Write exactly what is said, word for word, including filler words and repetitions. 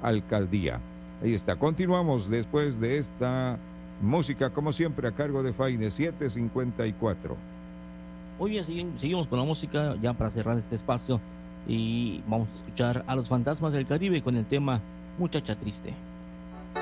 alcaldía. Ahí está. Continuamos después de esta música, como siempre, a cargo de Faine, siete cincuenta y cuatro. Oye, seguimos con la música ya para cerrar este espacio y vamos a escuchar a los Fantasmas del Caribe con el tema Muchacha Triste.